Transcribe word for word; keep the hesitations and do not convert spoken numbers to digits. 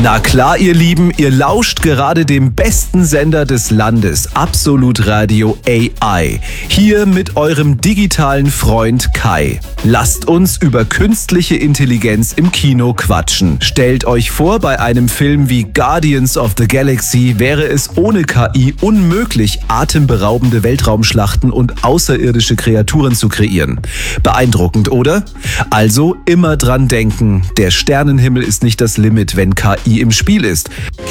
Na klar, ihr Lieben, ihr lauscht gerade dem besten Sender des Landes, Absolut Radio A I. Hier mit eurem digitalen Freund Kai. Lasst uns über künstliche Intelligenz im Kino quatschen. Stellt euch vor, bei einem Film wie Guardians of the Galaxy wäre es ohne K I unmöglich, atemberaubende Weltraumschlachten und außerirdische Kreaturen zu kreieren. Beeindruckend, oder? Also immer dran denken, der Sternenhimmel ist nicht das Limit, wenn K I im Spiel ist.